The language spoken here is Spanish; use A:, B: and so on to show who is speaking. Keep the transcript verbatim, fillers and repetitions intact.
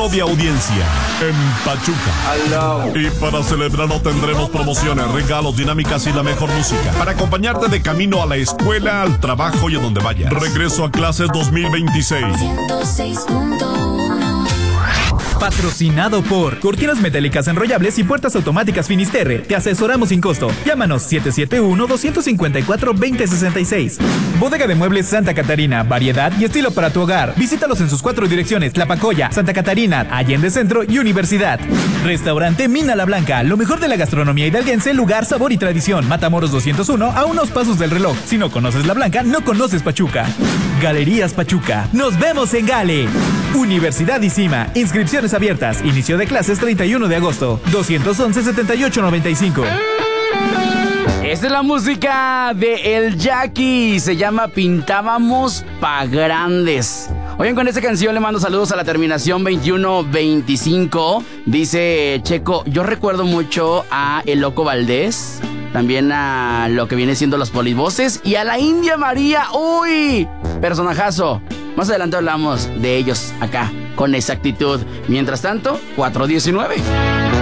A: máximo de audiencia en Pachuca. Y para celebrarlo tendremos promociones, regalos, dinámicas y la mejor música para acompañarte de camino a la escuela, al trabajo y a donde vayas. Regreso a clases dos mil veintiséis.
B: ciento seis punto uno.
C: Patrocinado por Cortinas Metálicas Enrollables y Puertas Automáticas Finisterre. Te asesoramos sin costo. Llámanos siete siete uno, dos cinco cuatro, dos cero seis seis. Bodega de Muebles Santa Catarina. Variedad y estilo para tu hogar. Visítalos en sus cuatro direcciones: Tlapacoya, Santa Catarina, Allende Centro y Universidad. Restaurante Mina La Blanca. Lo mejor de la gastronomía hidalguense, lugar, sabor y tradición. Matamoros doscientos uno, a unos pasos del reloj. Si no conoces La Blanca, no conoces Pachuca. Galerías Pachuca. Nos vemos en Gale. Universidad ICIMA. Inscripciones abiertas. Inicio de clases treinta y uno de agosto. dos once, setenta y ocho noventa y cinco.
D: Esta es la música de El Jackie. Se llama Pintábamos pa' Grandes. Oigan, con esta canción le mando saludos a la terminación veintiuno veinticinco. Dice Checo, yo recuerdo mucho a El Loco Valdés. También a lo que viene siendo los Polivoces. Y a la India María. ¡Uy! Personajazo. Más adelante hablamos de ellos acá con exactitud. Mientras tanto, cuatro diecinueve.